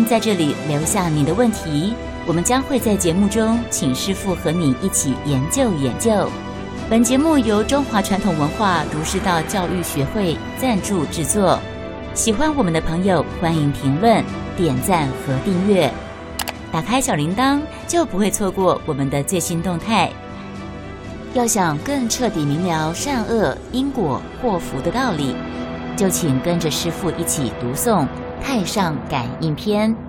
在这里留下你的问题，我们将会在节目中请师父和你一起研究研究。本节目由中华传统文化儒释道教育学会赞助制作。喜欢我们的朋友，欢迎评论、点赞和订阅，打开小铃铛就不会错过我们的最新动态。要想更彻底明了善恶因果祸福的道理，就请跟着师父一起读诵《太上感应篇》。